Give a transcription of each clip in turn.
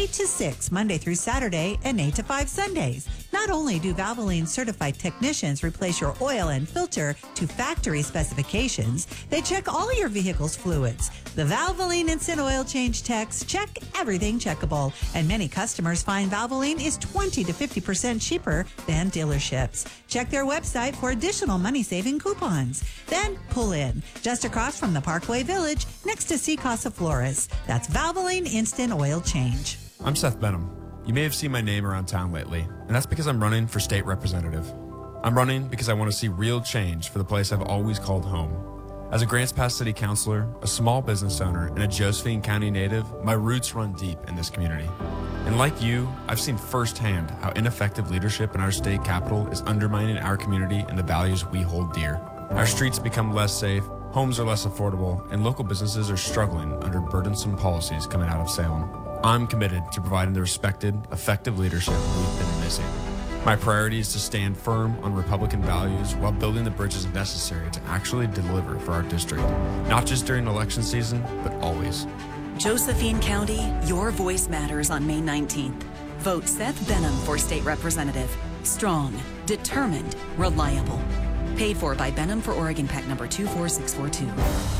8 to 6, Monday through Saturday, and 8 to 5 Sundays. Not only do Valvoline certified technicians replace your oil and filter to factory specifications, they check all your vehicle's fluids. The Valvoline Instant Oil Change techs check everything checkable, and many customers find Valvoline is 20 to 50% cheaper than dealerships. Check their website for additional money-saving coupons. Then pull in, just across from the Parkway Village, next to Sea Casa Flores. That's Valvoline Instant Oil Change. I'm Seth Benham. You may have seen my name around town lately, and that's because I'm running for state representative. I'm running because I want to see real change for the place I've always called home. As a Grants Pass City Councilor, a small business owner, and a Josephine County native, my roots run deep in this community. And like you, I've seen firsthand how ineffective leadership in our state capital is undermining our community and the values we hold dear. Our streets become less safe, homes are less affordable, and local businesses are struggling under burdensome policies coming out of Salem. I'm committed to providing the respected, effective leadership we've been missing. My priority is to stand firm on Republican values while building the bridges necessary to actually deliver for our district, not just during election season, but always. Josephine County, your voice matters on May 19th. Vote Seth Benham for state representative. Strong, determined, reliable. Paid for by Benham for Oregon PAC number 24642.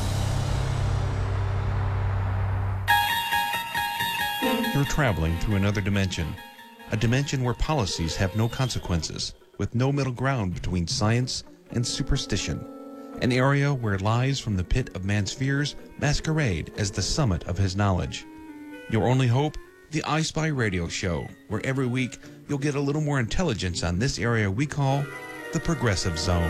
You're traveling to another dimension, a dimension where policies have no consequences, with no middle ground between science and superstition, an area where lies from the pit of man's fears masquerade as the summit of his knowledge. Your only hope? The I Spy Radio Show, where every week you'll get a little more intelligence on this area we call the Progressive Zone.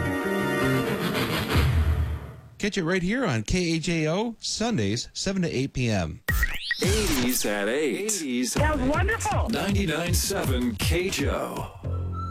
Catch it right here on KAJO, Sundays, 7 to 8 p.m. 80s at 8. 80s. That was wonderful. 99.7 KJO.